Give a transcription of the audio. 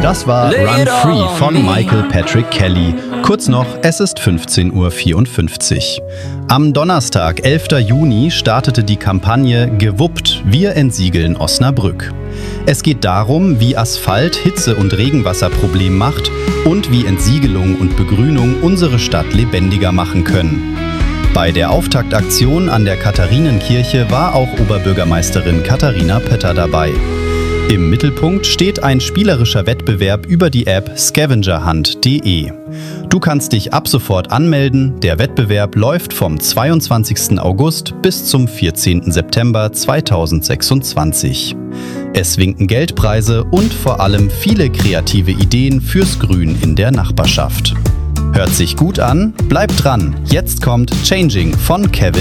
Das war Run Free von Michael Patrick Kelly. Kurz noch, es ist 15:54 Uhr. Am Donnerstag, 11. Juni, startete die Kampagne Gewuppt, wir entsiegeln Osnabrück. Es geht darum, wie Asphalt Hitze- und Regenwasserproblem macht und wie Entsiegelung und Begrünung unsere Stadt lebendiger machen können. Bei der Auftaktaktion an der Katharinenkirche war auch Oberbürgermeisterin Katharina Pötter dabei. Im Mittelpunkt steht ein spielerischer Wettbewerb über die App scavengerhunt.de. Du kannst dich ab sofort anmelden. Der Wettbewerb läuft vom 22. August bis zum 14. September 2026. Es winken Geldpreise und vor allem viele kreative Ideen fürs Grün in der Nachbarschaft. Hört sich gut an? Bleibt dran. Jetzt kommt Changing von Kevin